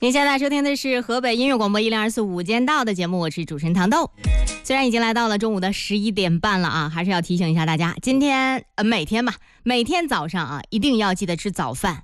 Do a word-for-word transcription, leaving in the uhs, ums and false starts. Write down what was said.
您现在收听的是河北音乐广播一零二四午间到的节目，我是主持人糖豆。虽然已经来到了中午的十一点半了啊，还是要提醒一下大家，今天呃每天吧，每天早上啊一定要记得吃早饭。